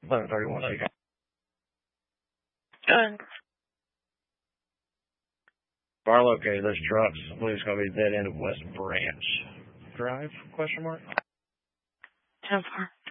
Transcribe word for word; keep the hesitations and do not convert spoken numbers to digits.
eleven thirty-one. Okay. Good. Bar located. Those trucks. I believe it's going to be dead end of West Branch Drive? Question mark. ten four.